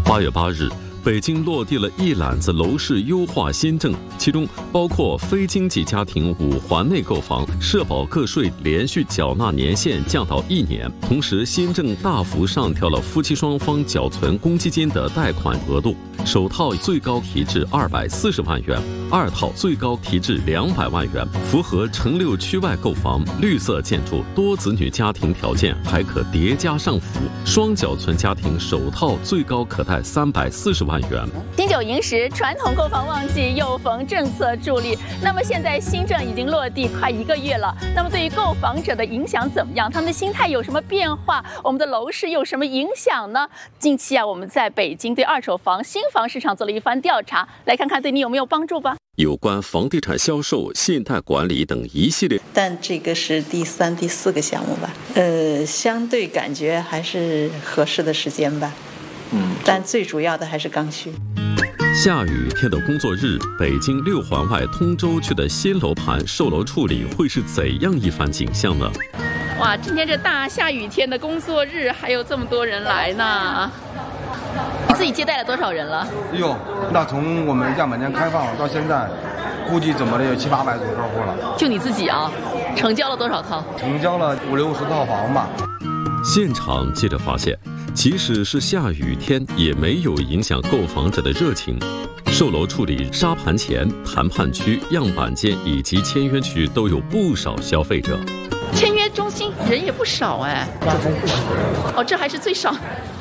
8月8日，北京落地了一揽子楼市优化新政，其中包括非经济家庭5环内购房社保个税连续缴纳年限降到1年，同时新政大幅上调了夫妻双方缴存公积金的贷款额度，首套最高提至240万元，2套最高提至200万元，符合城6区外购房、绿色建筑、多子女家庭条件还可叠加上浮，双缴存家庭首套最高可贷340万元。 金九银十，传统购房旺季又逢政策助力，那么现在新政已经落地快1个月了，那么对于购房者的影响怎么样？他们的心态有什么变化？我们的楼市有什么影响呢？近期我们在北京对二手房、新房市场做了一番调查，来看看对你有没有帮助吧。 有关房地产销售、信贷管理等一系列， 但这个是第3、第4个项目吧？相对感觉还是合适的时间吧。但最主要的还是刚需。 下雨天的工作日，北京6环外通州区的新楼盘售楼处理会是怎样一番景象呢？ 哇，今天这大下雨天的工作日，还有这么多人来呢。你自己接待了多少人了？ 那从我们样板间开放到现在，估计怎么的有700-800组客户了。 就你自己啊？成交了多少套？ 成交了50-60套房吧。 现场记者发现，即使是下雨天，也没有影响购房者的热情。售楼处理、沙盘前、谈判区、样板间以及签约区都有不少消费者。 签约中心人也不少哎。这还是最少。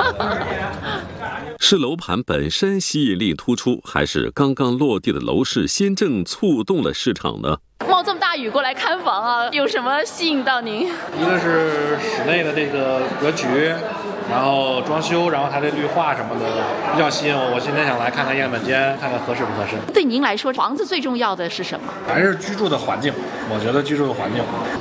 是楼盘本身吸引力突出，还是刚刚落地的楼市新政触动了市场呢？ 冒这么大雨过来看房啊，有什么吸引到您？ 一个是室内的这个格局，然后装修，然后它这绿化什么的比较吸引我。我今天想来看看样板间，看看合适不合适。 对您来说，房子最重要的是什么？ 还是居住的环境。我觉得居住的环境，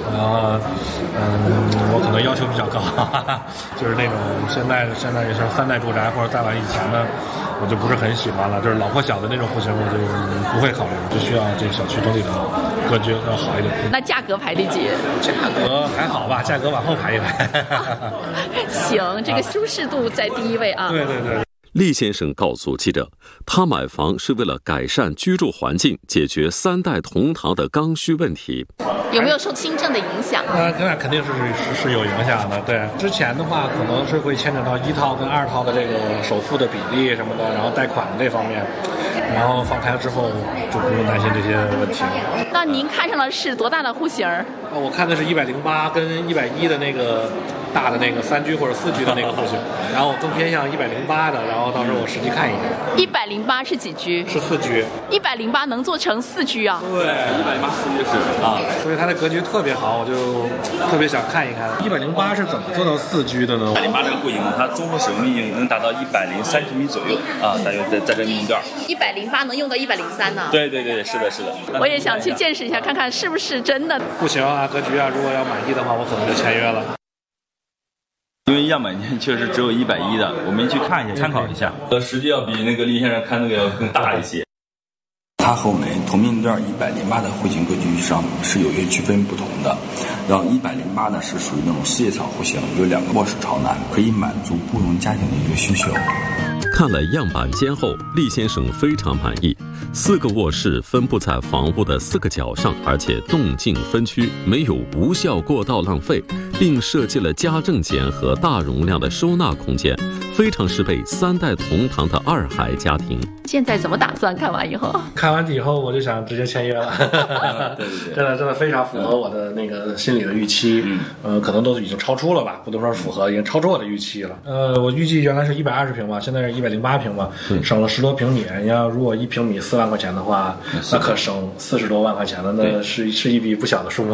我可能要求比较高，就是那种现在也是3代住宅或者再往以前的，我就不是很喜欢了。就是老破小的那种户型，我就不会考虑，就需要这个小区整体的格局要好一点。 那价格排第几？ 价格还好吧，价格往后排一排。 行，这个舒适度在第一位啊。 对。 厉先生告诉记者，他买房是为了改善居住环境，解决3代同堂的刚需问题。 有没有受新政的影响？ 那肯定是有影响的。对，之前的话可能是会牵扯到1套跟2套的这个首付的比例什么的，然后贷款的这方面，然后放开之后就不用担心这些问题了。 那您看上的是多大的户型？ 我看的是108跟110的那个大的那个3居或者4居的那个户型，然后我更偏向108的，然后到时候我实际看一下。 108是几居？ 是4居。 108能做成4居啊？ 对，108、4居是啊，所以它的格局特别好，我就特别想看一看。108是怎么做到4居的呢 ？108这个户型，它综合使用面积能达到130平米左右啊，大约在这个面积段。 108能用到103呢？ 对，是的。 我也想去见识一下，看看是不是真的。 户型啊，格局啊，如果要满意的话，我可能就签约了。 因为样板间确实只有110的，我们去看一下，参考一下。实际要比那个厉先生看那个要更大一些。 它和我们同面段108的户型格局上是有一个区分不同的。然后108呢是属于那种4叶草户型，有2个卧室朝南，可以满足不同家庭的一个需求。 看了样板间后，厉先生非常满意。4个卧室分布在房屋的4个角上，而且动静分区，没有无效过道浪费，并设计了家政间和大容量的收纳空间，非常适配3代同堂的2孩家庭。 现在怎么打算？看完以后？ 看完以后我就想直接签约了。 对， 真的非常符合我的那个心理的预期。可能都已经超出了吧，不能说符合，已经超出我的预期了。我预计原来是120平嘛，现在是108平嘛，省了10多平米。你要如果1平米4万块钱的话，那可省40多万块钱了，那是一笔不小的数目。